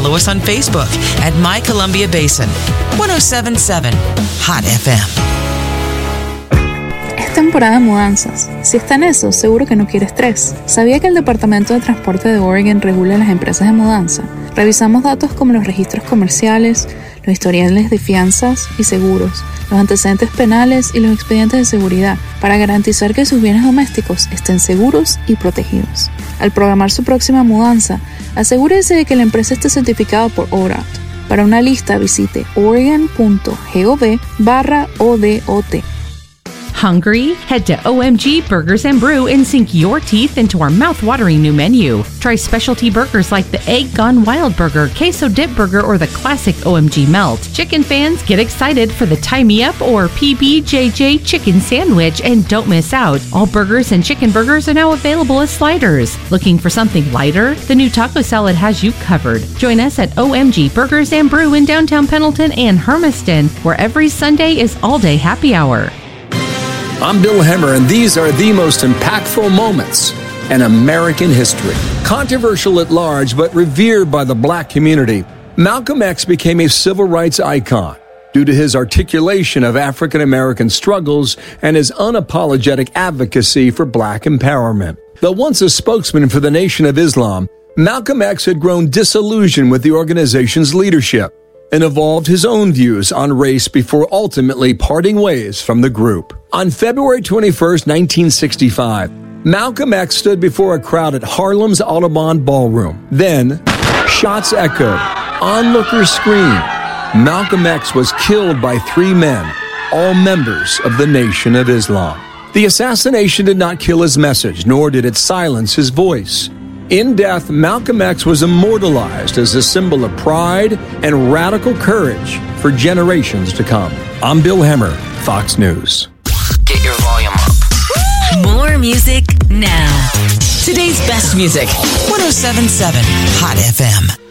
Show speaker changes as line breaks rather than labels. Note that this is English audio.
follow us on Facebook at My Columbia Basin. 107.7 Hot FM.
Es temporada de mudanzas. Si está en eso, seguro que no quiere estrés. ¿Sabía que el Departamento de Transporte de Oregon regula las empresas de mudanza? Revisamos datos como los registros comerciales, los historiales de fianzas y seguros, los antecedentes penales y los expedientes de seguridad para garantizar que sus bienes domésticos estén seguros y protegidos. Al programar su próxima mudanza, asegúrese de que la empresa esté certificada por ODOT. Para una lista, visite oregon.gov/ODOT.
Hungry? Head to OMG Burgers and Brew and sink your teeth into our mouth-watering new menu. Try specialty burgers like the Egg Gone Wild Burger, Queso Dip Burger, or the classic OMG Melt. Chicken fans, get excited for the Tie Me Up or PBJJ Chicken Sandwich and don't miss out. All burgers and chicken burgers are now available as sliders. Looking for something lighter? The new taco salad has you covered. Join us at OMG Burgers and Brew in downtown Pendleton and Hermiston, where every Sunday is all-day happy hour.
I'm Bill Hemmer, and these are the most impactful moments in American history. Controversial at large, but revered by the black community, Malcolm X became a civil rights icon due to his articulation of African American struggles and his unapologetic advocacy for black empowerment. Though once a spokesman for the Nation of Islam, Malcolm X had grown disillusioned with the organization's leadership and evolved his own views on race before ultimately parting ways from the group. On February 21st, 1965, Malcolm X stood before a crowd at Harlem's Audubon Ballroom. Then, shots echoed, onlookers screamed. Malcolm X was killed by 3 men, all members of the Nation of Islam. The assassination did not kill his message, nor did it silence his voice. In death, Malcolm X was immortalized as a symbol of pride and radical courage for generations to come. I'm Bill Hemmer, Fox News.
Get your volume up.
More music now.
Today's best music. 107.7 Hot FM.